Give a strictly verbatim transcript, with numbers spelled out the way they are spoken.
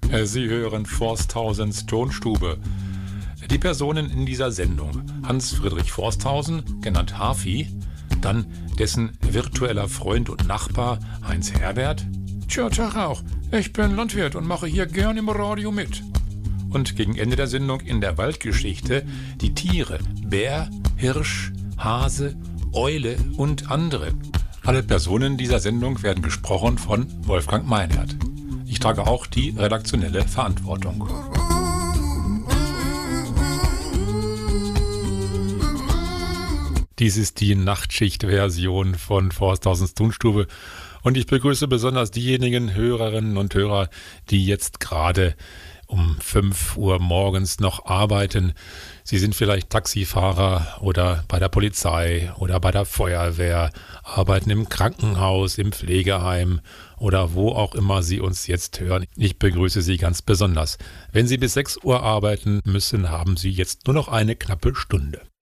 Äh, Sie hören Forsthausens Tonstube. Die Personen in dieser Sendung: Hans-Friedrich Forsthausen, genannt Hafi, dann dessen virtueller Freund und Nachbar Heinz Herbert. Tja, Tag auch. Ich bin Landwirt und mache hier gern im Radio mit. Und gegen Ende der Sendung in der Waldgeschichte die Tiere: Bär, Hirsch, Hase, Eule und andere. Alle Personen dieser Sendung werden gesprochen von Wolfgang Meinert. Ich trage auch die redaktionelle Verantwortung. Dies ist die Nachtschicht-Version von Forsthausens Tonstube und ich begrüße besonders diejenigen Hörerinnen und Hörer, die jetzt gerade um fünf Uhr morgens noch arbeiten. Sie sind vielleicht Taxifahrer oder bei der Polizei oder bei der Feuerwehr, arbeiten im Krankenhaus, im Pflegeheim oder wo auch immer Sie uns jetzt hören. Ich begrüße Sie ganz besonders. Wenn Sie bis sechs Uhr arbeiten müssen, haben Sie jetzt nur noch eine knappe Stunde.